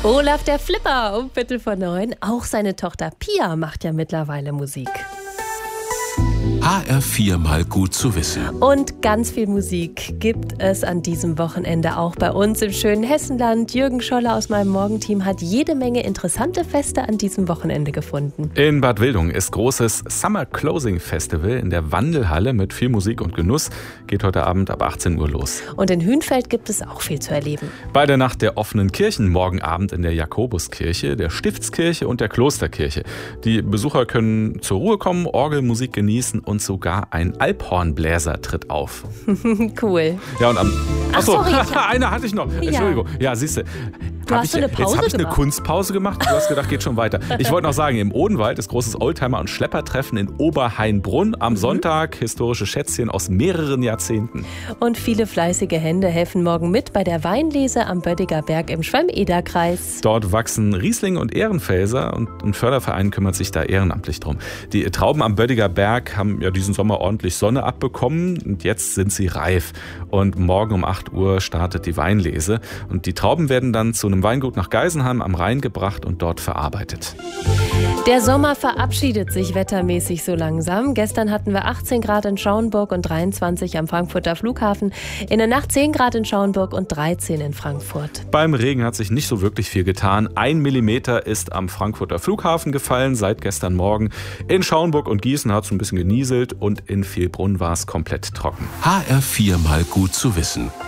Olaf der Flipper um 8:45. Auch seine Tochter Pia macht ja mittlerweile Musik. HR4 mal gut zu wissen. Und ganz viel Musik gibt es an diesem Wochenende auch bei uns im schönen Hessenland. Jürgen Scholler aus meinem Morgenteam hat jede Menge interessante Feste an diesem Wochenende gefunden. In Bad Wildungen ist großes Summer Closing Festival in der Wandelhalle mit viel Musik und Genuss. Geht heute Abend ab 18 Uhr los. Und in Hünfeld gibt es auch viel zu erleben. Bei der Nacht der offenen Kirchen morgen Abend in der Jakobuskirche, der Stiftskirche und der Klosterkirche. Die Besucher können zur Ruhe kommen, Orgelmusik genießen und sogar ein Alphornbläser tritt auf. Cool. Ja, und Achso, sorry, eine hatte ich noch. Entschuldigung. Ja, siehst du. Hast du eine Pause Jetzt habe ich eine gemacht? Kunstpause gemacht. Du hast gedacht, geht schon weiter. Ich wollte noch sagen, im Odenwald ist großes Oldtimer- und Schleppertreffen in Oberhainbrunn. Am Sonntag historische Schätzchen aus mehreren Jahrzehnten. Und viele fleißige Hände helfen morgen mit bei der Weinlese am Böttiger Berg im Schwalm-Eder-Kreis. Dort wachsen Riesling und Ehrenfelser und ein Förderverein kümmert sich da ehrenamtlich drum. Die Trauben am Böttiger Berg haben ja diesen Sommer ordentlich Sonne abbekommen und jetzt sind sie reif. Und morgen um 8 Uhr startet die Weinlese. Und die Trauben werden dann zu einem Weingut nach Geisenheim am Rhein gebracht und dort verarbeitet. Der Sommer verabschiedet sich wettermäßig so langsam. Gestern hatten wir 18 Grad in Schauenburg und 23 am Frankfurter Flughafen. In der Nacht 10 Grad in Schauenburg und 13 in Frankfurt. Beim Regen hat sich nicht so wirklich viel getan. 1 Millimeter ist am Frankfurter Flughafen gefallen seit gestern Morgen. In Schauenburg und Gießen hat es ein bisschen genieselt und in Vielbrunn war es komplett trocken. HR4 mal gut zu wissen.